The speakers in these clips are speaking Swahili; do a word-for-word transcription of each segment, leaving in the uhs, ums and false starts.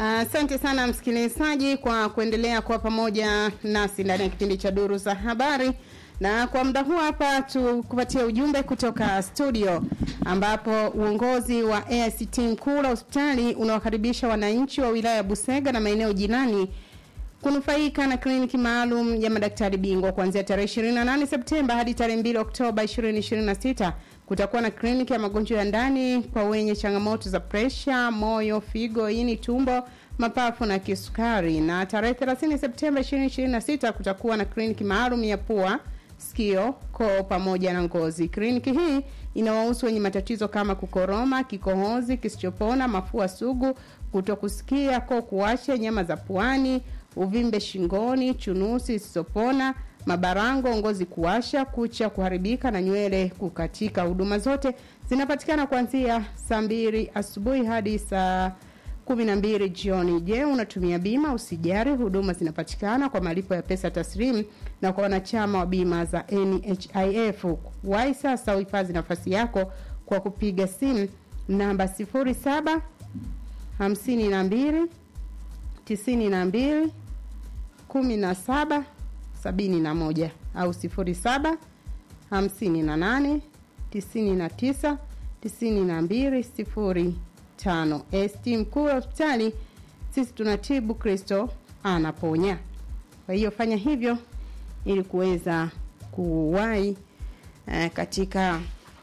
Asante uh, sana msikilizaji kwa kuendelea kwa pamoja nasi ndani ya kipindi cha Duru za Habari. Na kwa muda huu hapa tukupatia ujumbe kutoka studio ambapo uongozi wa A I C T Mkula hospitali unawakaribisha wananchi wa wilaya ya Busega na maeneo jirani kunufaika na kliniki maalum ya madaktari bingwa kuanzia tarehe ishirini na nane Septemba hadi tarehe mbili Oktoba ishirini ishirini na sita. Kutakuwa na kliniki ya magonjwa ya ndani kwa wenye changamoto za presha, moyo, figo, ini, tumbo, mapafu na kisukari. Na tarehe thelathini Septemba ishirini ishirini na sita kutakuwa na kliniki maalum ya pua, sikio, koo pamoja na ngozi. Kliniki hii inawahusu wenye matatizo kama kukoroma, kikohozi kisichopona, mafua sugu, kutokusikia, koo kuwasha, nyama za puani, uvimbe shingoni, chunusi zisizopona, mabarango, ngozi kuwasha, kucha kuharibika na nywele kukatika. Huduma zote zinapatikana kuanzia saa mbili asubuhi hadi saa kumi na mbili jioni. Je, unatumia bima? Usijari, huduma zinapatikana kwa malipo ya pesa taslimu na kwa wanachama wa bima za N H I F. Wai sasa uhifadhi nafasi yako kwa kupiga simu namba sifuri saba hamsini na mbili tisini na mbili kumi na saba sabini na moja au sifuri saba hamsini na nane tisini na tisa tisini na mbili sifuri tano. S T Mkula hospitali, sisi tunatibu, Kristo anaponya. Kwa hiyo fanya hivyo ili kuweza kuwahi eh, katika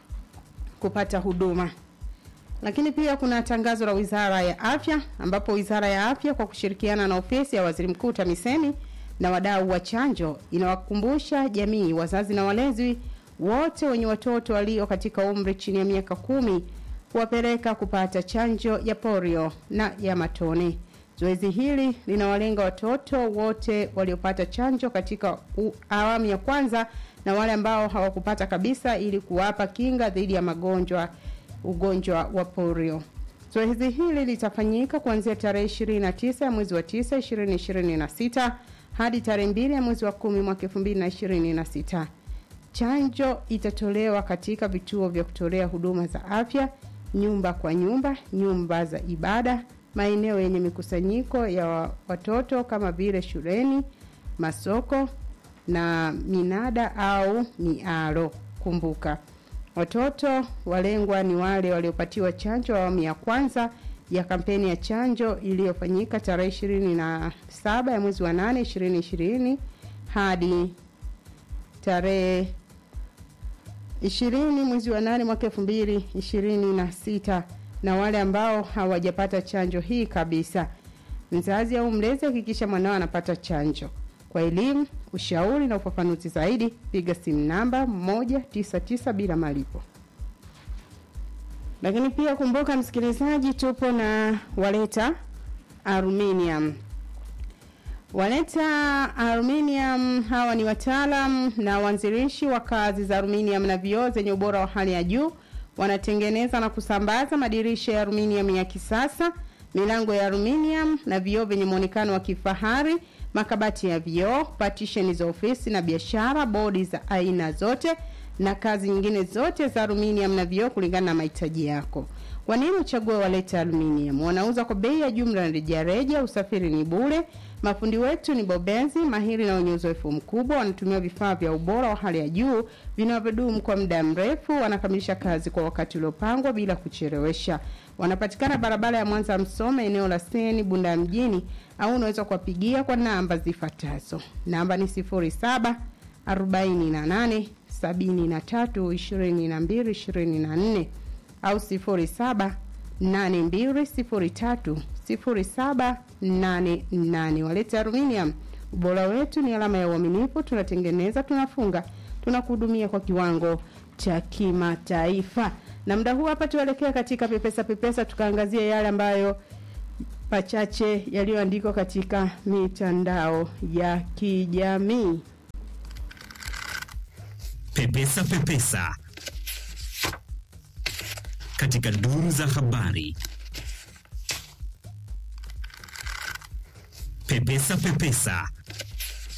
kupata huduma. Lakini pia kuna tangazo la Wizara ya Afya ambapo Wizara ya Afya kwa kushirikiana na ofisi ya Waziri Mkuu TAMISEMI na wadau wa chanjo inawakumbusha jamii, wazazi na walezi wote wenye watoto walio katika umri chini ya miaka kumi kuwapeleka kupata chanjo ya polio na ya matone. Zoezi hili linawalenga watoto wote waliopata chanjo katika awamu ya kwanza na wale ambao hawakupata kabisa ili kuwapa kinga dhidi ya magonjwa ugonjwa wa polio. Zoezi hili litafanyika kuanzia tarehe ishirini na tisa ya mwezi wa tisa ishirini ishirini na sita hadi tarehe mbili ya mwezi wa kumi mwaka elfu mbili ishirini na sita. Chanjo itatolewa katika vituo vya kutolea huduma za afya, nyumba kwa nyumba, nyumba za ibada, maeneo yenye mikusanyiko ya watoto kama vile shuleni, masoko na minada au mialo. Kumbuka, watoto walengwa ni wale waliopatiwa chanjo awamu ya kwanza ya kampeni ya chanjo iliyofanyika tarehe ishirini na saba ya mwezi wa nane ishirini ishirini hadi tarehe ishirini mwezi wa nane mwaka elfu mbili ishirini na sita, na wale ambao hawajapata chanjo hii kabisa. Mzazi au mlezi hakikisha mwanao anapata chanjo. Kwa elimu, ushauri na ufafanuzi zaidi, piga simu namba moja tisa tisa bila malipo. Lakini pia kumbuka msikilizaji, tupo na Waleta Aluminium. Waleta Aluminium hawa ni wataalam na wanzilishi wa kazi za aluminium na vioo zenye ubora wa hali ya juu. Wanatengeneza na kusambaza madirisha ya aluminium ya kisasa, milango ya aluminium na vioo vyenye muonekano wa kifahari, makabati ya vioo, partition za ofisi na biashara, bodi za aina zote na kazi nyingine zote za aluminium na vioo kulingana na mahitaji yako. Kwa nini uchague Waleta Aluminium? Wanauza kwa bei ya jumla na rejareja, usafiri ni bure. Mafundi wetu ni bobezi, mahiri na wenye uzoefu mkubwa. Wanatumia vifaa vya ubora wa hali ya juu vinavyodumu kwa muda mrefu. Wanakamilisha kazi kwa wakati uliopangwa bila kuchelewesha. Wanapatikana barabara ya Mwanza Msoma, eneo la Seni, Bunda mjini, au unaweza kuwapigia kwa namba zifuatazo. Namba ni sifuri saba arobaini na nane sabini na tatu ishirini na mbili ishirini na nne au sifuri saba nane mbili sifuri tatu sifuri saba nane nane. Waleta Aluminium, ubora wetu ni alama ya uaminifu. Tunatengeneza, tunafunga, tunakuhudumia kwa kiwango cha kimataifa. Na muda huu hapa tuelekea katika pepesa pepesa, tukaangazia yale ambayo pachache yaliyoandikwa katika mitandao ya kijamii. Pepesa pepesa katika duru za habari. Pepesa pepesa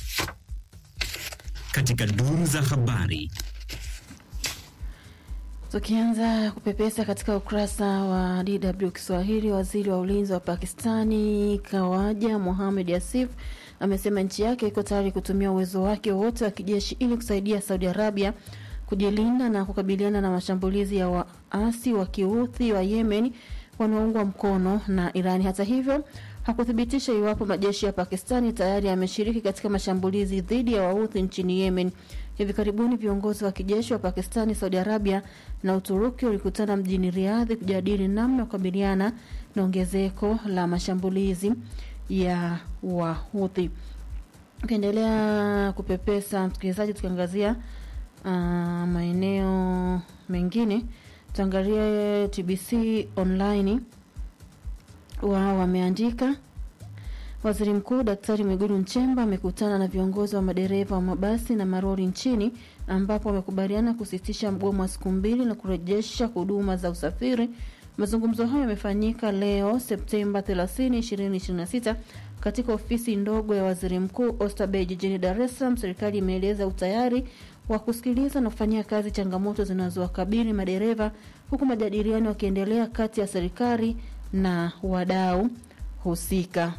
katika duru za habari. Tukianza kupepesa katika ukurasa wa D W Kiswahili, waziri wa ulinzi wa Pakistani Khawaja Mohamed Asif amesema nchi yake iko tayari kutumia uwezo wake wote wa kijeshi ili kusaidia Saudi Arabia kujilinda na kukabiliana na mashambulizi ya waasi wa Kihuthi wa Yemen wanaoungwa mkono na Irani. Hata hivyo, hakuthibitisha iwapo majeshi ya Pakistani tayari yameshiriki katika mashambulizi dhidi ya Wahuthi nchini Yemen. Hivi karibuni viongozi wa kijeshi wa Pakistani, Saudi Arabia na Uturuki walikutana mjini Riyadh kujadili namna ya kukabiliana na ongezeko la mashambulizi ya Wahuthi. Ukiendelea kupepesa msikilizaji, tukiangazia uh, maeneo mengine, tuangalie T B C online. Wao wameandika Waziri Mkuu Daktari Mwigulu Nchemba amekutana na viongozi wa madereva wa mabasi na marori nchini, ambapo wamekubaliana kusitisha mgomo wa siku mbili na kurejesha huduma za usafiri. Mazungumzo hayo yamefanyika leo Septemba thelathini, ishirini ishirini na sita katika ofisi ndogo ya Waziri Mkuu Oysterbay jijini Dar es Salaam. Serikali imeeleza utayari wa kusikiliza na kufanyia kazi changamoto zinazowakabili madereva, huku majadiliano yakiendelea kati ya serikali na wadau husika.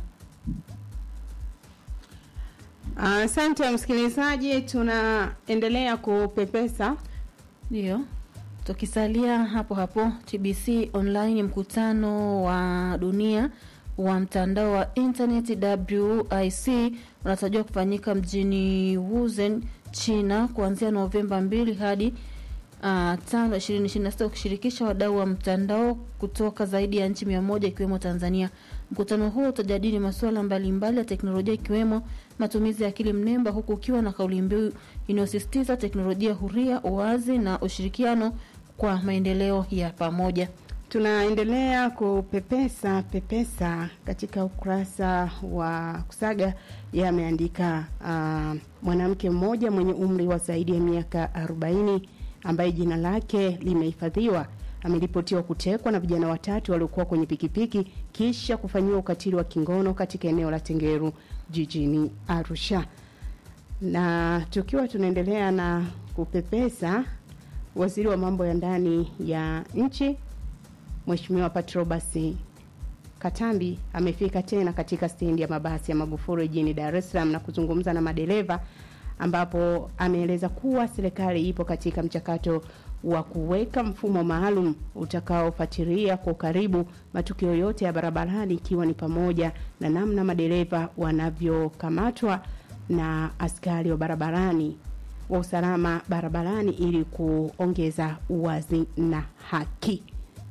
Asante uh, msikilizaji, tunaendelea kupepesa. Ndio. Tukisalia hapo hapo T B C online, mkutano wa dunia wa mtandao wa internet W I C unatarajiwa kufanyika mjini Wuzhen, China kuanzia Novemba mbili hadi Uh, tano ishirini ishirini na sita ukishirikisha wadau wa mtandao kutoka zaidi ya nchi mia moja ikiwemo Tanzania. Mkutano huo utajadili masuala mbalimbali ya teknolojia ikiwemo matumizi ya akili mnemba, huku ukiwa na kauli mbiu inayosisitiza teknolojia huria, uwazi na ushirikiano kwa maendeleo ya pamoja. Tunaendelea kupepesa pepesa katika ukurasa wa Kusaga. Yameandika uh, mwanamke mmoja mwenye umri wa zaidi ya miaka arobaini ambaye jina lake limehifadhiwa ameripotiwa kutekwa na vijana watatu waliokuwa kwenye pikipiki kisha kufanyiwa ukatili wa kingono katika eneo la Tengeru jijini Arusha. Na tukiwa tunaendelea na kupepesa, waziri wa mambo ya ndani ya nchi Mheshimiwa Patrobas Katambi amefika tena katika stendi ya mabasi ya Magufuli jijini Dar es Salaam na kuzungumza na madereva, ambapo ameeleza kuwa serikali ipo katika mchakato wa kuweka mfumo maalum utakaofuatilia kwa karibu matukio yote ya barabarani, ikiwa ni pamoja na namna madereva wanavyokamatwa na askari wa barabarani wa usalama barabarani ili kuongeza uwazi na haki.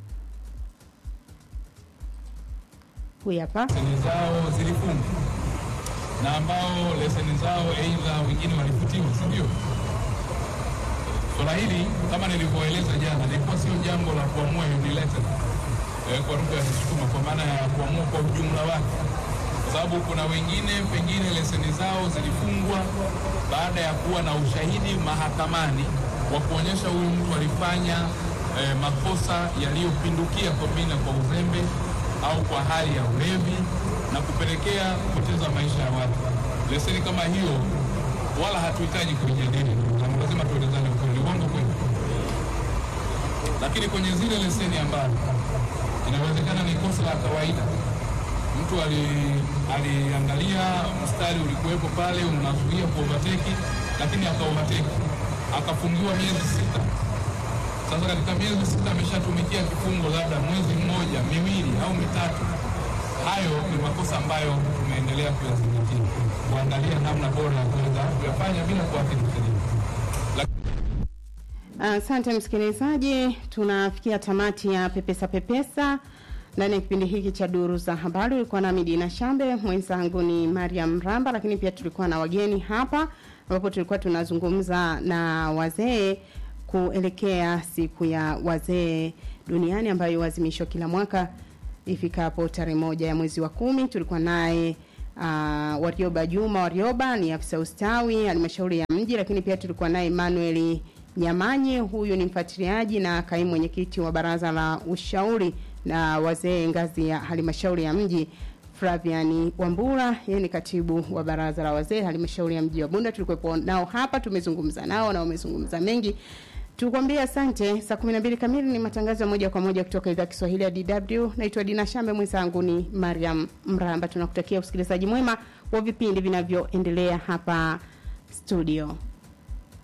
Huyu hapa leseni zao zilifungwa na ambao leseni zao aidha wengine walifutiwa, si ndio? Swala hili kama nilivyoeleza jana, ilikuwa sio jambo la kuamua unilateral eh, kwa lugha ya Kisukuma, kwa maana ya kuamua kwa ujumla wake, kwa sababu kuna wengine pengine leseni zao zilifungwa baada ya kuwa na ushahidi mahakamani wa kuonyesha huyu mtu alifanya eh, makosa yaliyopindukia kwa bina kwa uzembe au kwa hali ya ulevi na kupelekea kupoteza maisha ya watu. Leseni kama hiyo wala hatuhitaji kujadili, lazima tuelezane ukweli, uongo kweli. Lakini kwenye zile leseni ambazo inawezekana ni kosa la kawaida, mtu ali aliangalia mstari ulikuwepo pale unazuia kuovertake, lakini akaovertake akafungiwa miezi sita. Sasa katika miezi sita ameshatumikia kifungo labda mwezi mmoja, miwili au mitatu. Hayo ni makosa ambayo tumeendelea kuyazingatia, kuangalia namna bora ya kuweza kuyafanya bila kuathiri sheria. Asante uh, msikilizaji, tunafikia tamati ya pepesa pepesa ndani ya kipindi hiki cha Duru za Habari. Ulikuwa na Midina Shambe, mwenzangu ni Mariam Ramba, lakini pia tulikuwa na wageni hapa ambapo tulikuwa tunazungumza na wazee kuelekea siku ya wazee duniani ambayo huadhimishwa kila mwaka ifikapo tarehe moja ya mwezi wa kumi. Tulikuwa naye uh, Warioba Juma Warioba, ni afisa ustawi halmashauri ya mji, lakini pia tulikuwa naye Emmanuel Nyamanyi, huyu ni mfuatiliaji na kaimu mwenyekiti wa baraza la ushauri na wazee ngazi ya halmashauri ya mji. Flaviani Wambura, yeye ni katibu wa baraza la wazee halmashauri ya mji wa Bunda. Tulikuwa nao hapa, tumezungumza nao na wamezungumza mengi, Tukwambia asante. Saa kumi na mbili kamili ni matangazo moja kwa moja kutoka idhaa Kiswahili ya D W. Naitwa Dina Shambe, mwenzangu ni Mariam Mramba. Tunakutakia usikilizaji mwema wa vipindi vinavyoendelea hapa studio.